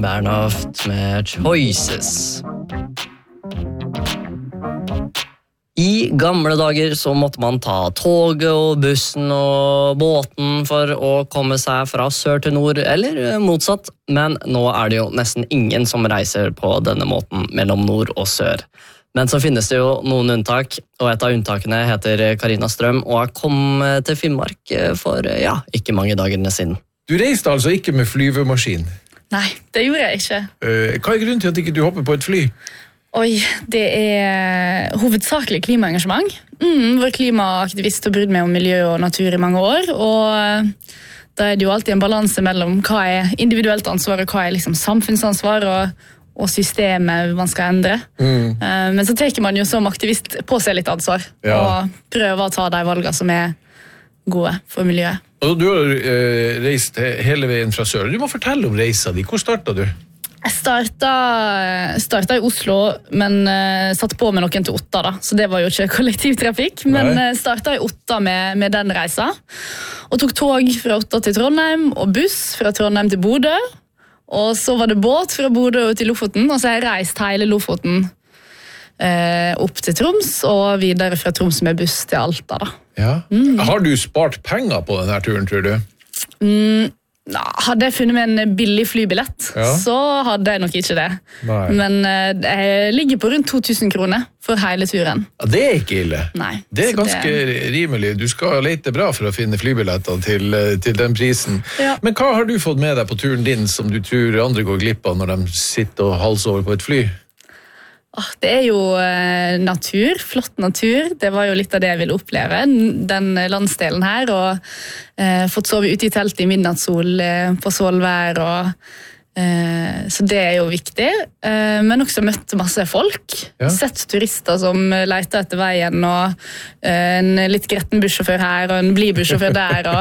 Bernhoft med Choices. I gamle dager så måtte man ta toget og bussen og båten for å komme seg fra sør til nord, eller motsatt, men nå er det jo nesten ingen som reiser på denne måten mellom nord og sør. Men så finnes det jo noen unntak, og et av unntakene heter Karina Strøm, og har kommet til Finnmark for, ikke mange dagene siden. Du reiste altså ikke med flyvemaskin? Nei, det gjorde jeg ikke. Hva er grunnen til at ikke du hopper på et fly? Oi, det er hovedsakelig klimaengasjement. Var klimaaktivist og brydd meg om miljø og natur i mange år, og da er det jo alltid en balanse mellom hva er individuelt ansvar og hva er liksom samfunnsansvar og systemet man skal endre. Men så tenker man jo som aktivist på seg litt ansvar, og prøver å ta de valgene som er gode for miljøet. Og du har reist hele veien fra sør. Du må fortelle om reisa di. Hvor startet du? Jeg startet i Oslo, men satt på med noen til Otta da, så det var jo ikke kollektivtrafikk, men startet i Otta med den reisa, og tok tog fra Otta til Trondheim, og buss fra Trondheim til Bodø, og så var det båt fra Bodø til Lofoten, og så har jeg reist hele Lofoten opp til Troms, og videre fra Troms med buss til Alta da. Ja. Har du spart penger på denne turen, tror du? Hadde jeg funnet meg en billig flybillett, så hadde jeg nok ikke det. Nei. Men jeg ligger på rundt 2000 kroner for hele turen. Ja, det er ikke ille. Nei. Det er ganske rimelig. Du skal lete bra for å finne flybilletter til den prisen. Ja. Men hva har du fått med deg på turen din som du tror andre går glipp av når de sitter og halser over på et fly? Det er jo natur, flott natur. Det var jo litt av det jeg ville oppleve, den landsdelen her, og fått sove ute i telt i midnattssol på Svolvær, så det er jo viktig. Men også møtt masse folk, sett turister som leter etter veien, og en litt gretten bussjåfør her, og en blid bussjåfør der,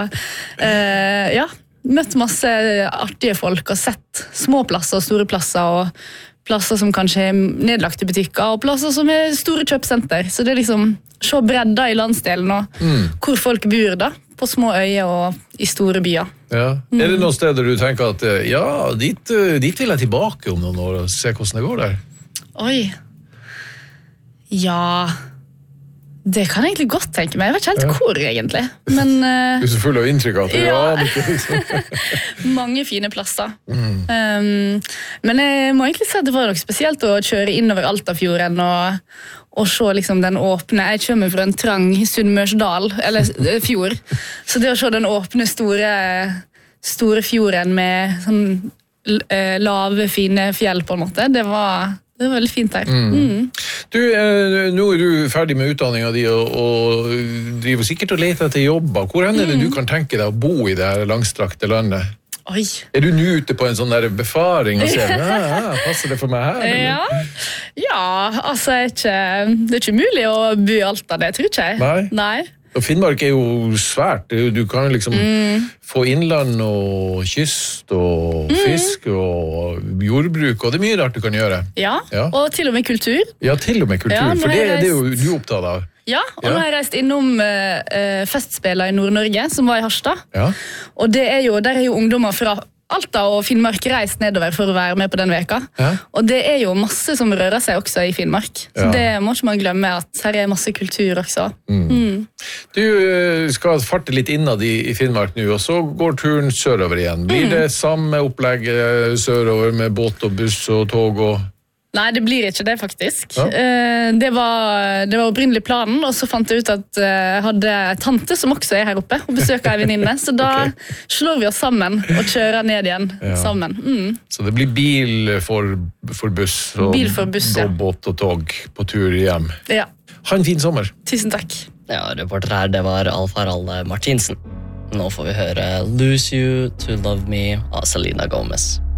og møtt masse artige folk, og sett små plasser og store plasser, og plasser som kanskje er nedlagte butikker, og plasser som er store kjøpsenter. Så det er liksom se bredda i landsdelen, og hvor folk bor da, på små øyer og i store byer. Ja. Er det noen steder du tenker at dit vil jeg tilbake om noen år og se hvordan det går der? Oi. Ja, det kan jeg egentlig godt tenke meg. Jeg vet ikke helt hvor egentlig. Men, du er så full av inntrykk at det aner ikke liksom. Mange fine plasser. Men jeg må egentlig si at det var noe spesielt å kjøre innover Altafjorden og se liksom den åpne. Jeg kommer fra en trang Sunnmørsdal, eller fjord. Så det å se den åpne store fjorden med sånn lave, fine fjell på en måte, det var veldig fint her. Du, nå er du ferdig med utdanningen din og driver sikkert og leter etter jobber. Hvor er det du kan tenke deg å bo i det her langstrakte landet? Oi. Er du nå ute på en sånn der befaring og ser, passer det for meg her? Ja, altså det er ikke mulig å bo i Alta, det tror ikke jeg. Nei. Og Finnmark er jo svært. Du kan liksom få innland og kyst og fisk og jordbruk, og det er mye rart du kan gjøre. Ja, og til og med kultur. Ja, til og med kultur, for det er jo du opptatt av. Ja, og nå har jeg reist innom festspiller i Nord-Norge, som var i Harstad. Og der er jo ungdommer fra Alta og Finnmark reist nedover for å være med på den veka. Og det er jo masse som rører seg også i Finnmark. Så det må ikke man glemme, at her er masse kultur også. Du skal farte litt innad i Finnmark nå, og så går turen sørover igjen. Blir det samme opplegg sørover med båt og buss og tog og... Nei, det blir ikke det faktisk. Det var opprinnelig planen, og så fant jeg ut at jeg hadde tante som også er her oppe, og besøker en venninne, så da slår vi oss sammen og kjører ned igjen sammen. Så det blir bil for buss og båt og tog på tur hjem. Ja. Ha en fin sommer. Tusen takk. Ja, reporter her, det var Alf Harald Martinsen. Nå får vi høre Lose You to Love Me av Selena Gomez.